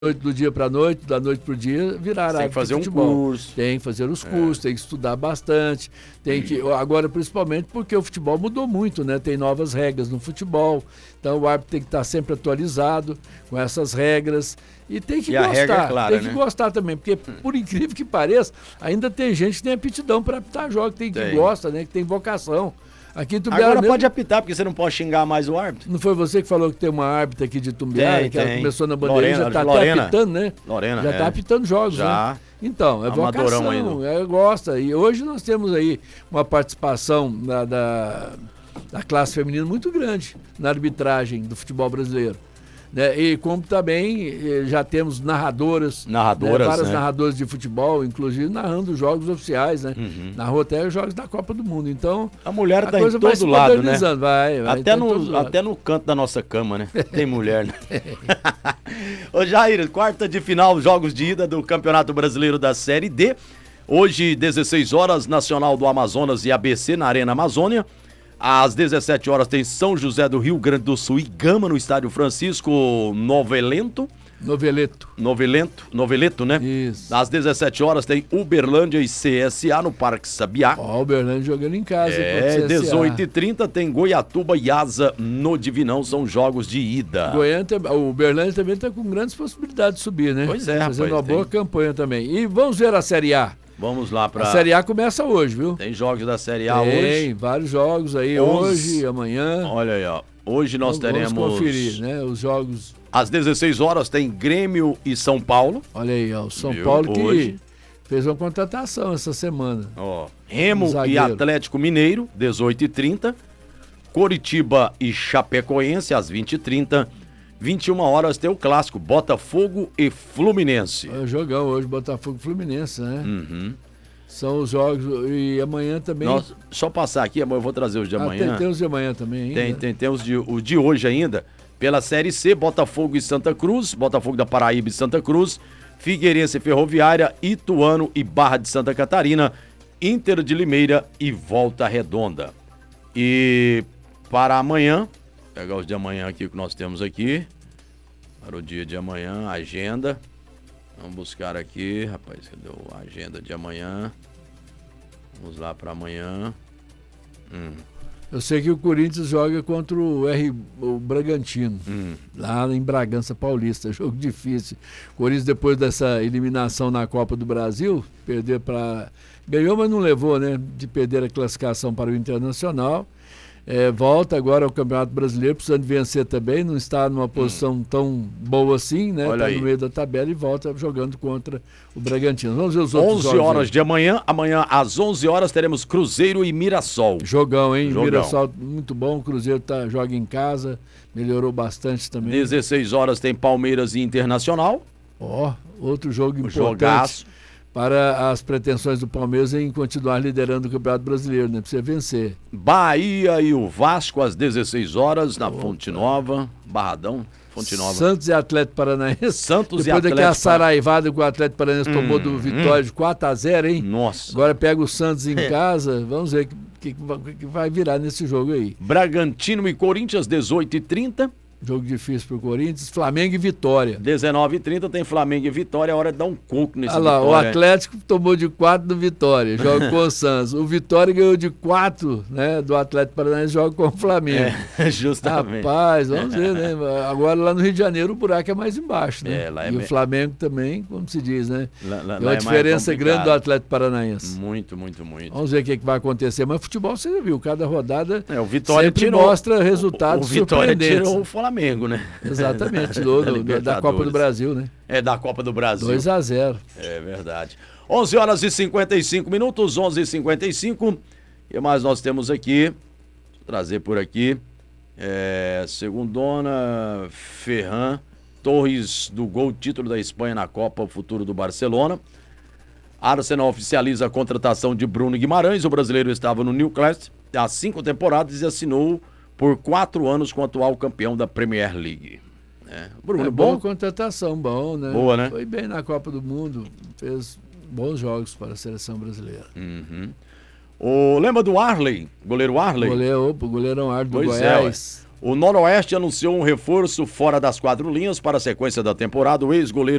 do dia para a noite, da noite para o dia, virar árbitro de futebol. Tem que fazer um curso. Tem que fazer os cursos, tem que estudar bastante. Agora, principalmente porque o futebol mudou muito, né? Tem novas regras no futebol. Então o árbitro tem que estar sempre atualizado com essas regras. E tem que gostar. A regra é clara, tem que gostar também, porque por incrível que pareça, ainda tem gente que tem aptidão para apitar jogos, que gosta, né? Que tem vocação. Aqui em Tumbiara agora mesmo, pode apitar, porque você não pode xingar mais o árbitro. Não foi você que falou que tem uma árbitra aqui de Tumbiara, que ela começou na bandeirinha, já está até apitando, né? Lorena, já está apitando jogos, já. Né? Então, é vocação, gosta. E hoje nós temos aí uma participação da classe feminina muito grande na arbitragem do futebol brasileiro. Né? E como também já temos narradoras, várias narradoras de futebol, inclusive narrando os jogos oficiais, né? Narrou até os jogos da Copa do Mundo. Então a mulher está em todo lado, né? Até no canto da nossa cama, né? Tem mulher, né? Ô Jair, quarta de final, jogos de ida do Campeonato Brasileiro da Série D. Hoje, 16 horas, Nacional do Amazonas e ABC na Arena Amazônia. Às 17 horas tem São José do Rio Grande do Sul e Gama no Estádio Francisco Noveleto, né? Isso. Às 17 horas tem Uberlândia e CSA no Parque Sabiá. Ó, Uberlândia jogando em casa. 18h30 tem Goiatuba e Asa no Divinão, são jogos de ida. O Uberlândia também está com grandes possibilidades de subir, né? Pois é, fazendo uma boa campanha também. E vamos ver a Série A. Vamos lá para... A Série A começa hoje, viu? Tem jogos da Série A hoje? Tem, vários jogos aí, hoje e amanhã. Olha aí, ó. Hoje nós teremos... Vamos conferir, né? Os jogos... Às 16 horas tem Grêmio e São Paulo. Olha aí, ó. O São Paulo que hoje fez uma contratação essa semana. Ó, Remo e Atlético Mineiro, 18h30. Coritiba e Chapecoense, às 20h30. 21 horas tem o clássico, Botafogo e Fluminense. É o jogão hoje, Botafogo e Fluminense, né? São os jogos, e amanhã também... Só passar aqui, eu vou trazer os de amanhã. Tem os de amanhã também ainda. Tem o de hoje ainda. Pela Série C, Botafogo e Santa Cruz, Botafogo da Paraíba e Santa Cruz, Figueirense e Ferroviária, Ituano e Barra de Santa Catarina, Inter de Limeira e Volta Redonda. E para amanhã... Pegar os de amanhã aqui que nós temos aqui. Para o dia de amanhã, agenda. Vamos buscar aqui, rapaz, cadê a agenda de amanhã? Vamos lá para amanhã. Eu sei que o Corinthians joga contra o Bragantino, lá em Bragança Paulista, jogo difícil. O Corinthians, depois dessa eliminação na Copa do Brasil, ganhou, mas não levou, né? De perder a classificação para o Internacional. Volta agora ao Campeonato Brasileiro, precisando vencer também, não está numa posição tão boa assim, né? Está no meio da tabela e volta jogando contra o Bragantino. Vamos ver os outros 11 horas de amanhã às 11 horas teremos Cruzeiro e Mirassol. Jogão, hein? Mirassol muito bom, o Cruzeiro joga em casa, melhorou bastante também. 16 horas tem Palmeiras e Internacional. Outro jogo importante. Jogaço. Para as pretensões do Palmeiras em continuar liderando o Campeonato Brasileiro, né? Precisa vencer. Bahia e o Vasco às 16 horas na Fonte Nova, Barradão, Fonte Nova. Santos e Atlético Paranaense. Depois daquela saraivada que o Atlético Paranaense tomou do Vitória de 4-0, hein? Nossa. Agora pega o Santos em casa, vamos ver o que vai virar nesse jogo aí. Bragantino e Corinthians, 18h30. Jogo difícil pro Corinthians, Flamengo e Vitória. 19h30 tem Flamengo e Vitória, é hora de dar um coco nesse Vitória. O Atlético tomou de 4 do Vitória, joga com o Santos. O Vitória ganhou de 4, né, do Atlético Paranaense, joga com o Flamengo. Justamente. Rapaz, vamos ver, né? Agora lá no Rio de Janeiro o buraco é mais embaixo, né? O Flamengo também, como se diz, né? Tem uma diferença grande do Atlético Paranaense. Muito, muito, muito. Vamos ver o que vai acontecer. Mas futebol, você já viu, cada rodada o Vitória sempre mostra resultados surpreendentes. O Vitória tirou o Flamengo, né? Exatamente, da Copa do Brasil, né? Da Copa do Brasil. 2-0. É verdade. 11 horas e 55 minutos, 11h55. E mais nós temos aqui, deixa eu trazer por aqui, segundona, Ferran Torres do gol, título da Espanha na Copa, o futuro do Barcelona. Arsenal oficializa a contratação de Bruno Guimarães, o brasileiro estava no Newcastle há 5 temporadas e assinou por 4 anos com o atual campeão da Premier League. Bruno, boa contratação, bom, né? Boa, né? Foi bem na Copa do Mundo, fez bons jogos para a seleção brasileira. Lembra do Arley, goleiro Arley? O goleirão Arley do Goiás. O Noroeste anunciou um reforço fora das 4 linhas para a sequência da temporada. O ex-goleiro